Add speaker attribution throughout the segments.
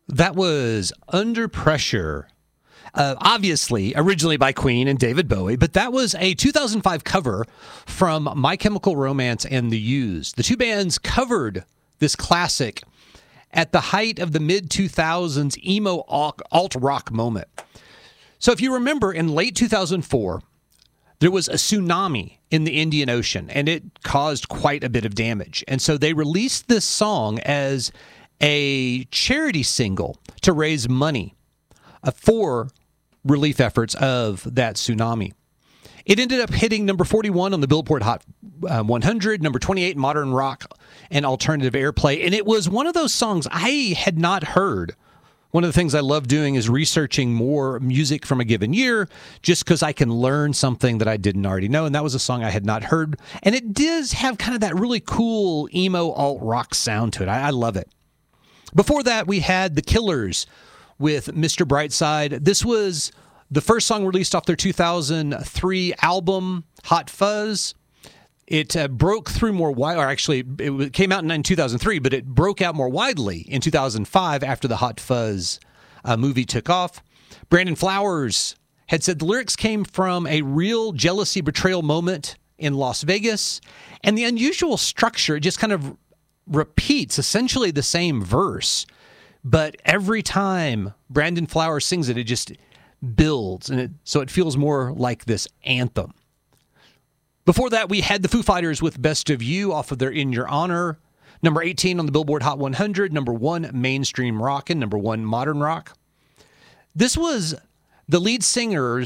Speaker 1: That was Under Pressure. Obviously, originally by Queen and David Bowie, but that was a 2005 cover from My Chemical Romance and The Used. The two bands covered this classic at the height of the mid-2000s emo alt-rock moment. So if you remember, in late 2004, there was a tsunami in the Indian Ocean, and it caused quite a bit of damage. And so they released this song as a charity single to raise money for relief efforts of that tsunami. It ended up hitting number 41 on the Billboard Hot 100, number 28 in modern rock and alternative airplay. And it was one of those songs I had not heard. One of the things I love doing is researching more music from a given year just because I can learn something that I didn't already know. And that was a song I had not heard. And it does have kind of that really cool emo alt-rock sound to it. I love it. Before that, we had The Killers with Mr. Brightside. This was the first song released off their 2003 album, Hot Fuzz. It broke through more widely, or actually, it came out in 2003, but it broke out more widely in 2005 after the Hot Fuzz movie took off. Brandon Flowers had said the lyrics came from a real jealousy betrayal moment in Las Vegas, and the unusual structure, it just kind of repeats essentially the same verse, but every time Brandon Flowers sings it, it just builds, and so it feels more like this anthem. Before that, we had the Foo Fighters with Best of You off of their In Your Honor, number 18 on the Billboard Hot 100, number 1 mainstream rock, and number 1 modern rock. This was the lead single,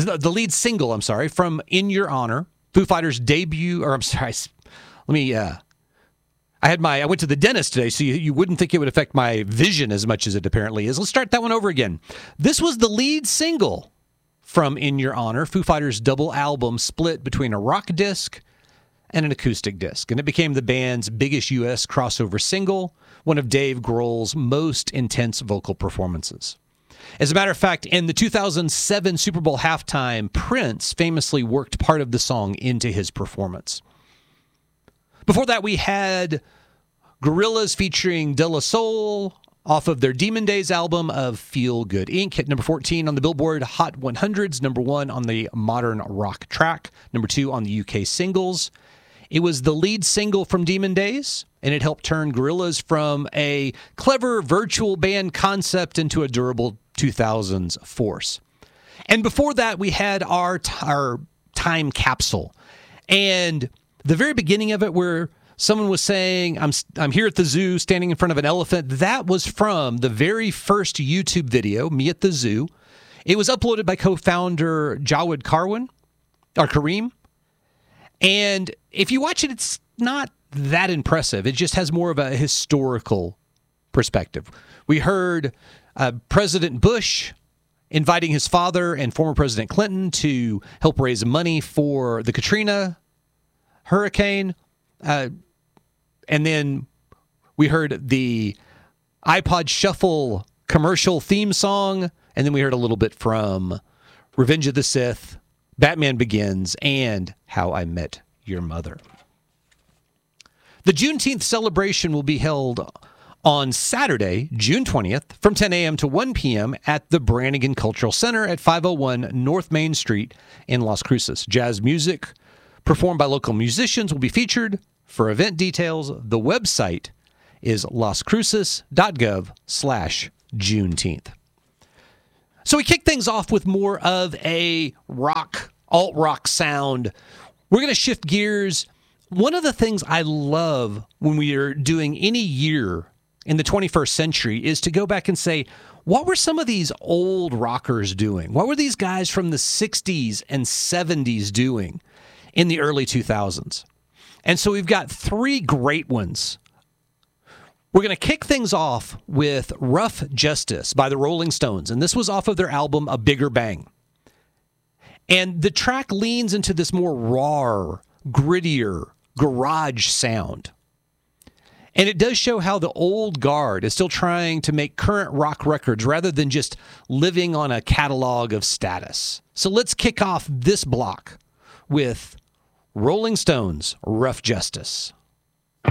Speaker 1: from In Your Honor, Foo Fighters' debut, I went to the dentist today, so you wouldn't think it would affect my vision as much as it apparently is. Let's start that one over again. This was the lead single from In Your Honor, Foo Fighters' double album split between a rock disc and an acoustic disc. And it became the band's biggest U.S. crossover single, one of Dave Grohl's most intense vocal performances. As a matter of fact, in the 2007 Super Bowl halftime, Prince famously worked part of the song into his performance. Before that, we had Gorillaz featuring De La Soul off of their Demon Days album of Feel Good Inc. Hit number 14 on the Billboard Hot 100s, number 1 on the modern rock track, number 2 on the UK singles. It was the lead single from Demon Days, and it helped turn Gorillaz from a clever virtual band concept into a durable 2000s force. And before that, we had our time capsule. And the very beginning of it, where someone was saying, I'm here at the zoo standing in front of an elephant, that was from the very first YouTube video, Me at the Zoo. It was uploaded by co-founder Jawed Karim. And if you watch it, it's not that impressive. It just has more of a historical perspective. We heard President Bush inviting his father and former President Clinton to help raise money for the Katrina hurricane. And then we heard the iPod Shuffle commercial theme song. And then we heard a little bit from Revenge of the Sith, Batman Begins, and How I Met Your Mother. The Juneteenth celebration will be held on Saturday, June 20th, from 10 a.m. to 1 p.m. at the Brannigan Cultural Center at 501 North Main Street in Las Cruces. Jazz music performed by local musicians will be featured. For event details, the website is lascruces.gov/Juneteenth. So we kick things off with more of a alt-rock sound. We're going to shift gears. One of the things I love when we are doing any year in the 21st century is to go back and say, what were some of these old rockers doing? What were these guys from the 60s and 70s doing in the early 2000s? And so we've got 3 great ones. We're going to kick things off with Rough Justice by the Rolling Stones, and this was off of their album A Bigger Bang. And the track leans into this more raw, grittier, garage sound. And it does show how the old guard is still trying to make current rock records rather than just living on a catalog of status. So let's kick off this block with Rolling Stones' Rough Justice.